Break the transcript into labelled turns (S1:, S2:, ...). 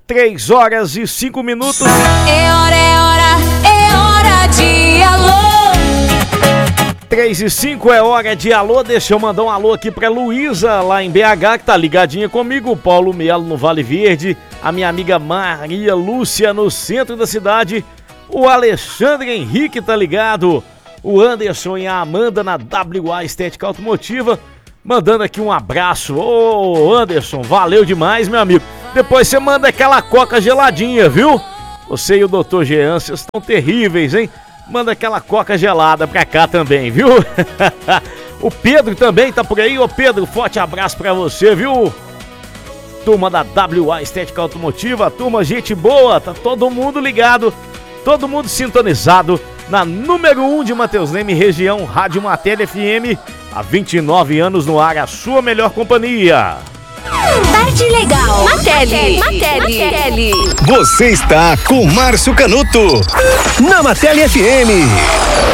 S1: 3 horas e 5 minutos.
S2: É hora de alô.
S1: 3 e 5 é hora de alô. Deixa eu mandar um alô aqui pra Luísa, lá em BH, que tá ligadinha comigo. O Paulo Melo no Vale Verde. A minha amiga Maria Lúcia no centro da cidade. O Alexandre Henrique tá ligado. O Anderson e a Amanda na WA Estética Automotiva. Mandando aqui um abraço. Ô Anderson, valeu demais, meu amigo. Depois você manda aquela coca geladinha, viu? Você e o Dr. Jean, vocês estão terríveis, hein? Manda aquela coca gelada pra cá também, viu? O Pedro também tá por aí. Ô Pedro, forte abraço pra você, viu? Turma da WA Estética Automotiva, turma gente boa, tá todo mundo ligado, todo mundo sintonizado na número 1 de Mateus Leme, região Rádio Matéria FM, há 29 anos no ar, a sua melhor companhia.
S2: Tarde Legal. Matelli.
S3: Você está com Márcio Canuto na Matéria FM.